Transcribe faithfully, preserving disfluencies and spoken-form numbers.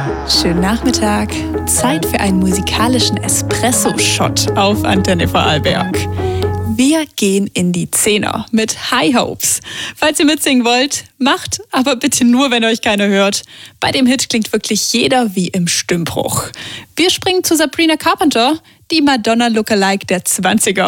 Schönen Nachmittag. Zeit für einen musikalischen Espresso-Shot auf Antenne Vorarlberg. Wir gehen in die Zehner mit High Hopes. Falls ihr mitsingen wollt, macht, aber bitte nur, wenn euch keiner hört. Bei dem Hit klingt wirklich jeder wie im Stimmbruch. Wir springen zu Sabrina Carpenter, die Madonna-Lookalike der zwanziger.